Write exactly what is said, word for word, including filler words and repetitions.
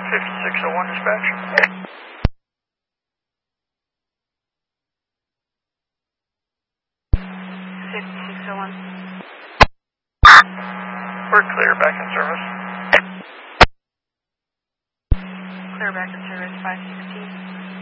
fifty-six oh one dispatch. fifty-six oh one. We're clear, back in service. Clear back in service, five sixteen.